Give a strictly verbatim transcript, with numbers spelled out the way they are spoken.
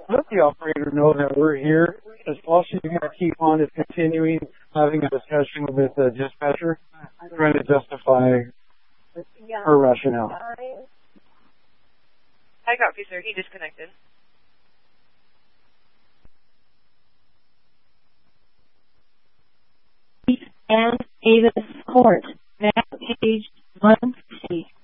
let the operator know that we're here. As all she's going to keep on is continuing having a discussion with the dispatcher, trying to justify her rationale. I copy, sir. He disconnected. And Davis Court, map page one C.